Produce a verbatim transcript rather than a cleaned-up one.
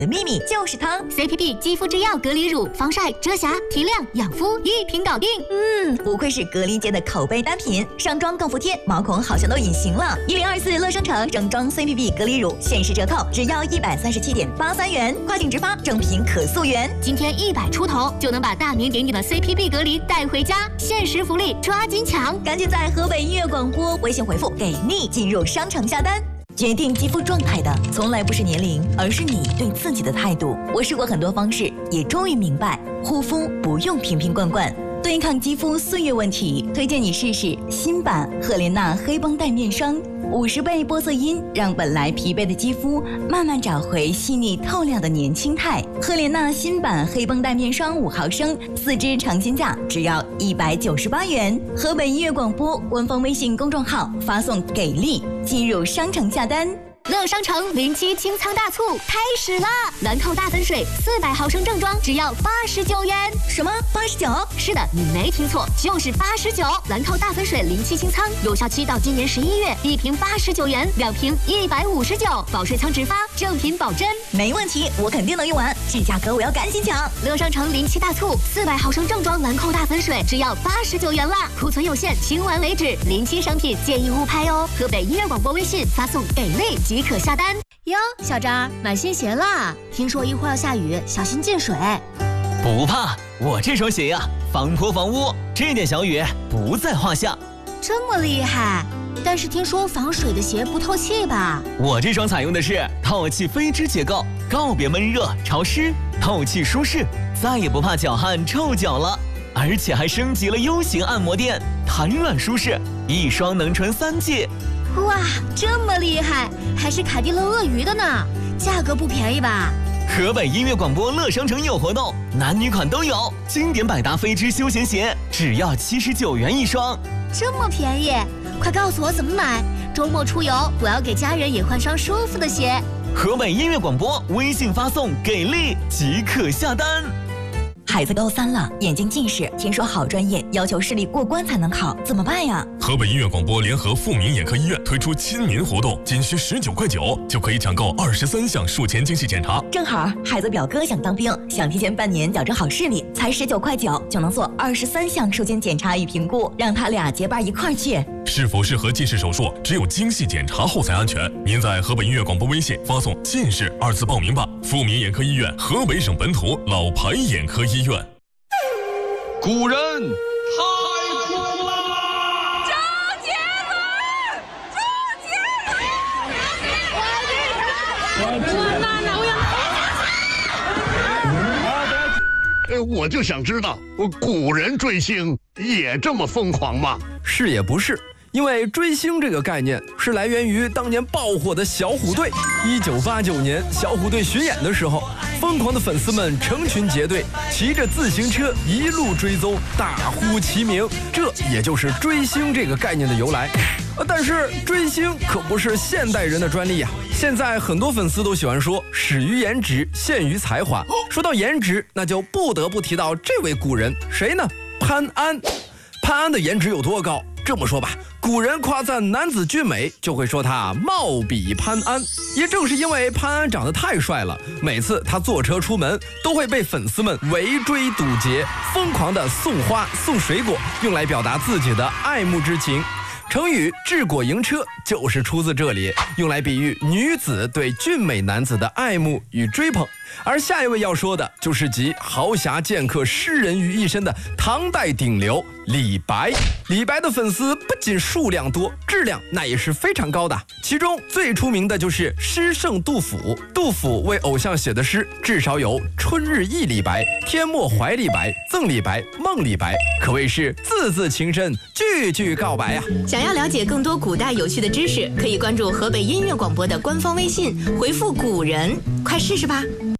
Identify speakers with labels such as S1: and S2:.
S1: 的秘密就是它
S2: ，C P B 肌肤之钥隔离乳，防晒、遮瑕、提亮、养肤一瓶搞定。
S1: 嗯，不愧是隔离界的口碑单品，上妆更服帖，毛孔好像都隐形了。一零二四乐商城整装 C P B 隔离乳限时折扣，只要一百三十七点八三元，跨境直发，正品可溯源。
S2: 今天一百出头就能把大名鼎鼎的 C P B 隔离带回家，限时福利，抓紧抢！
S1: 赶紧在河北音乐广播微信回复“给力”进入商城下单。决定肌肤状态的从来不是年龄，而是你对自己的态度。我试过很多方式，也终于明白，护肤不用瓶瓶罐罐。对抗肌肤岁月问题，推荐你试试新版赫莲娜黑绷带面霜，五十倍玻色因让本来疲惫的肌肤慢慢找回细腻透亮的年轻态。赫莲娜新版黑绷带面霜五毫升，四支尝鲜价只要一百九十八元。河北音乐广播官方微信公众号发送“给力”进入商城下单。
S2: 乐商城零七清仓大促开始啦！兰蔻大粉水四百毫升正装只要八十九元。
S1: 什么？八十九？
S2: 是的，你没听错，就是八十九。兰蔻大粉水零七清仓，有效期到今年十一月，一瓶八十九元，两瓶一百五十九。保水仓直发，正品保真，
S1: 没问题，我肯定能用完。这价格我要赶紧抢！
S2: 乐商城零七大促，四百毫升正装兰蔻大粉水只要八十九元啦！库存有限，清完为止。零七商品建议勿拍哦。河北音乐广播微信发送“给力”即可下单哟。小张买新鞋啦，听说一会儿要下雨，小心进水。
S3: 不怕，我这双鞋呀、啊，防泼防污，这点小雨不在话下。
S2: 这么厉害？但是听说防水的鞋不透气吧？
S3: 我这双采用的是透气飞织结构，告别闷热潮湿，透气舒适，再也不怕脚汗臭脚了。而且还升级了 U 型按摩垫，弹软舒适，一双能穿三季。
S2: 哇，这么厉害，还是凯迪乐鳄鱼的呢，价格不便宜吧？
S3: 河北音乐广播乐商城有活动，男女款都有，经典百搭飞织休闲鞋只要七十九元一双，
S2: 这么便宜，快告诉我怎么买，周末出游我要给家人也换双舒服的鞋。
S3: 河北音乐广播微信发送给力即可下单。
S1: 孩子高三了，眼睛近视，听说好专业要求视力过关才能考，怎么办呀？
S4: 河北音乐广播联合富民眼科医院推出亲民活动，仅需十九块九就可以抢购二十三项术前精细检查。
S1: 正好孩子表哥想当兵，想提前半年矫正好视力，才十九块九就能做二十三项术前检查与评估，让他俩结伴一块儿去。
S4: 是否适合近视手术，只有精细检查后才安全。您在河北音乐广播微信发送“近视”二字报名吧。富民眼科医院，河北省本土老牌眼科医院。
S5: 古人太苦了，
S6: 周杰伦，周杰伦，我妈妈，我
S7: 要。呃，我就想知道，古人追星也这么疯狂吗？
S8: 是也不是。因为追星这个概念是来源于当年爆火的小虎队。一九八九年，小虎队巡演的时候，疯狂的粉丝们成群结队，骑着自行车一路追踪，大呼其名，这也就是追星这个概念的由来。但是追星可不是现代人的专利呀、啊。现在很多粉丝都喜欢说始于颜值，陷于才华。说到颜值，那就不得不提到这位古人，谁呢？潘安。潘安的颜值有多高？这么说吧，古人夸赞男子俊美，就会说他貌比潘安。也正是因为潘安长得太帅了，每次他坐车出门，都会被粉丝们围追堵截，疯狂的送花送水果，用来表达自己的爱慕之情。成语治国迎车就是出自这里，用来比喻女子对俊美男子的爱慕与追捧。而下一位要说的就是集豪侠剑客诗人于一身的唐代顶流李白。李白的粉丝不仅数量多，质量那也是非常高的。其中最出名的就是诗圣杜甫。杜甫为偶像写的诗至少有春日忆李白、天末怀李白、赠李白、梦李白，可谓是字字情深，句句告白啊。
S9: 想要了解更多古代有趣的知识，可以关注河北音乐广播的官方微信，回复古人，快试试吧。